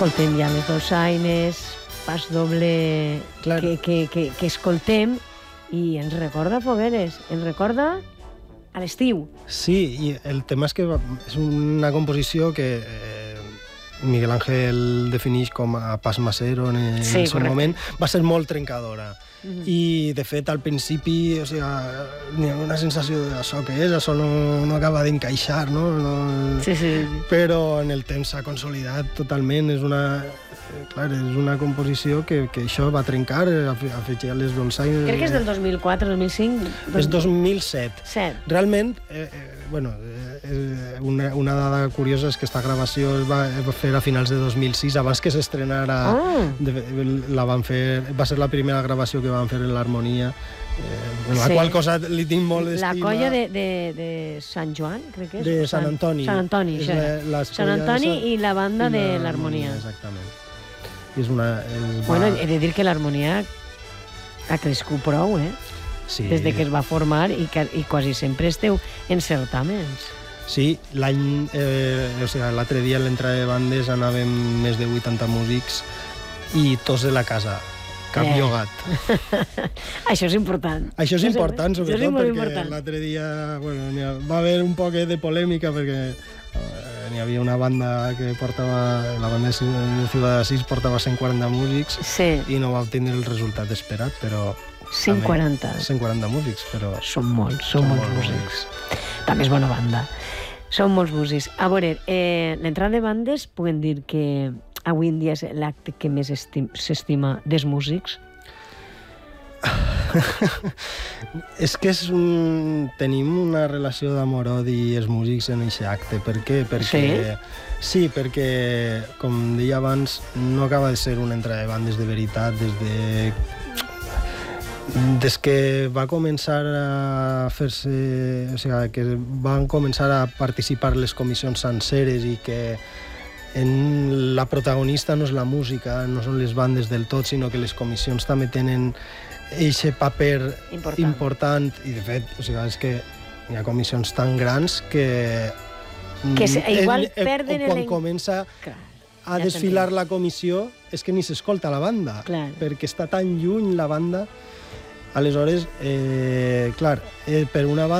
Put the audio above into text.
Escoltem ja les dolçaines, pas doble que escoltem i ens recorda Fogueres, ens recorda a l'estiu. Sí, i el tema és que és una composició que Miguel Ángel defineix com a pas macero en el seu moment. Va ser molt trencadora. I, de fet, al principi, o sigui, n'hi ha una sensació d'això que és, això no acaba d'encaixar, no? Sí. Però en el temps s'ha consolidat totalment. És una composició que això va trencar, afegir les dolçaines... Crec que és del 2004, 2005... És 2007. Realment, una dada curiosa és que aquesta gravació es va fer a finals de 2006, abans que s'estrenara. Va ser la primera gravació que van fer en l'Harmonia, la qual cosa li tinc molt d'estima. La colla de Sant Joan, crec que és? De Sant Antoni. Sant Antoni, Sant Antoni i la banda de l'Harmonia. Exactament. He de dir que l'Harmonia ha crescut prou, Sí. Des de que es va formar i quasi sempre esteu en certàmens. Sí, l'altre dia a l'entrada de bandes anàvem més de 80 músics i tots de la casa, cap llogat. Això és important. Això és important, sobretot perquè l'altre dia va haver un poc de polèmica perquè n'hi havia una banda que portava, la banda de Ciutat d'Assís portava 140 músics i no va obtenir el resultat esperat, però... 140 músics, però... Són molts músics. També és bona banda. Són molts músics. A veure, l'entrada de bandes, puguem dir que avui en dia és l'acte que més s'estima dels músics? És que tenim una relació d'amor-odi els músics en aquest acte. Per què? Sí, perquè, com deia abans, no acaba de ser una entrada de bandes de veritat des que va començar a fer-se... O sigui, que van començar a participar les comissions senceres i que la protagonista no és la música, no són les bandes del tot, sinó que les comissions també tenen aquest paper important. I, de fet, o sigui, és que hi ha comissions tan grans que igual perden quan comença a desfilar la comissió és que ni s'escolta la banda, perquè està tan lluny la banda. Aleshores, per una banda,